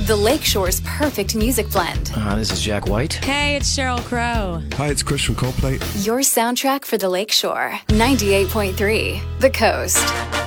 The Lakeshore's perfect music blend. This is Jack White. Hey, it's Sheryl Crow. Hi, it's Chris from Coldplay. Your soundtrack for the Lakeshore. 98.3 The Coast.